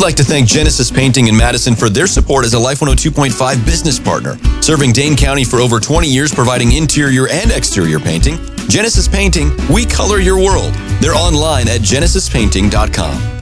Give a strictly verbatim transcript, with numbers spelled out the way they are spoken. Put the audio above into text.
like to thank Genesis Painting in Madison for their support as a Life one oh two point five business partner. Serving Dane County for over twenty years, providing interior and exterior painting. Genesis Painting, we color your world. They're online at genesis painting dot com.